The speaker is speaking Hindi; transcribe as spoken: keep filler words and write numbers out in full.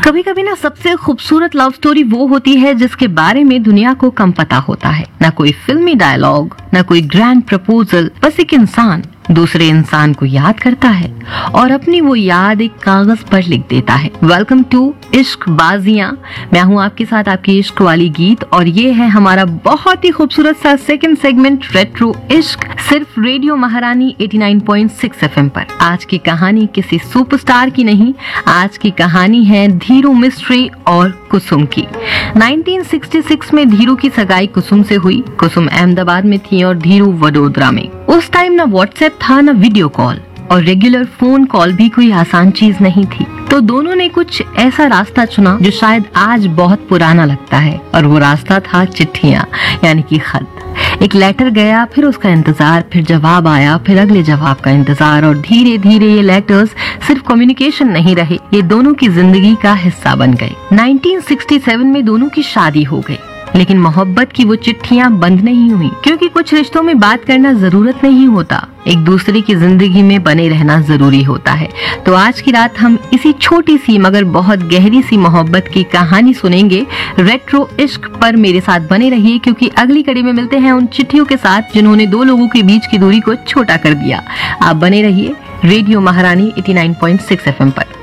कभी कभी ना सबसे खूबसूरत लव स्टोरी वो होती है जिसके बारे में दुनिया को कम पता होता है। ना कोई फिल्मी डायलॉग, ना कोई ग्रैंड प्रपोजल, बस एक इंसान दूसरे इंसान को याद करता है और अपनी वो याद एक कागज पर लिख देता है। वेलकम टू इश्क बाजियां। मैं हूं आपके साथ आपकी इश्क वाली गीत और ये है हमारा बहुत ही खूबसूरत सा सेकंड सेगमेंट रेट्रो इश्क, सिर्फ रेडियो महारानी नवासी पॉइंट सिक्स एफएम पर। आज की कहानी किसी सुपरस्टार की नहीं, आज की कहानी है धीरू मिस्ट्री और कुसुम की। उन्नीस सौ छियासठ में धीरू की सगाई कुसुम से हुई। कुसुम अहमदाबाद में थी और धीरू वडोदरा में। उस टाइम ना व्हाट्सएप था ना वीडियो कॉल, और रेगुलर फोन कॉल भी कोई आसान चीज नहीं थी। तो दोनों ने कुछ ऐसा रास्ता चुना जो शायद आज बहुत पुराना लगता है, और वो रास्ता था चिट्ठियां, यानी कि खत। एक लेटर गया, फिर उसका इंतजार, फिर जवाब आया, फिर अगले जवाब का इंतजार, और धीरे धीरे ये लेटर्स सिर्फ कम्युनिकेशन नहीं रहे, ये दोनों की जिंदगी का हिस्सा बन गए। उन्नीस सौ सरसठ में दोनों की शादी हो गई, लेकिन मोहब्बत की वो चिट्ठियां बंद नहीं हुई, क्योंकि कुछ रिश्तों में बात करना जरूरत नहीं होता, एक दूसरे की जिंदगी में बने रहना जरूरी होता है। तो आज की रात हम इसी छोटी सी मगर बहुत गहरी सी मोहब्बत की कहानी सुनेंगे रेट्रो इश्क पर। मेरे साथ बने रहिए, क्योंकि अगली कड़ी में मिलते हैं उन चिट्ठियों के साथ जिन्होंने दो लोगों के बीच की दूरी को छोटा कर दिया। आप बने रहिए रेडियो महारानी नवासी पॉइंट सिक्स एफएम पर।